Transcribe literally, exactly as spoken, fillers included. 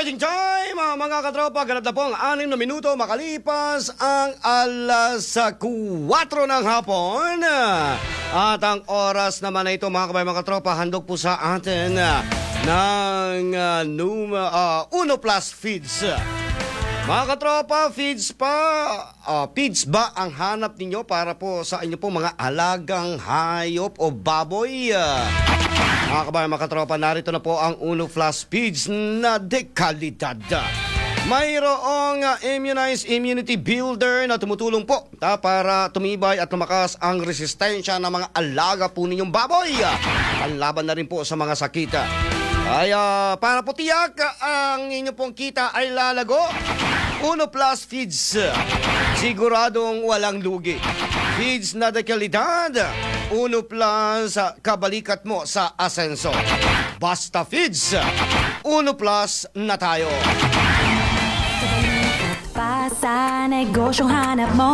Charging time, ah, mga katropa. Ganap na po ang anim na minuto makalipas ang alas kuwatro ng hapon. At ang oras naman na ito, mga kabayan, mga katropa, handog po sa atin ah, ng uh, Numa, uh, Uno Plus Feeds. Mga katropa, feeds pa, uh, feeds ba ang hanap ninyo para po sa inyo po mga alagang hayop o baboy? Uh, mga kabayan, mga katropa, narito na po ang Uno Plus Feeds na dekalidad. Mayroong uh, immunized immunity builder na tumutulong po ta, para tumibay at lumakas ang resistensya ng mga alaga po ninyong baboy. Panlaban na rin po sa mga sakita. Ay, uh, para po tiyak ang inyo pong kita ay lalago, Uno Plus Feeds, siguradong walang lugi. Feeds na dekalidad, Uno Plus, kabalikat mo sa asenso. Basta Feeds, Uno Plus na tayo. Pa sa negosyong hanap mo.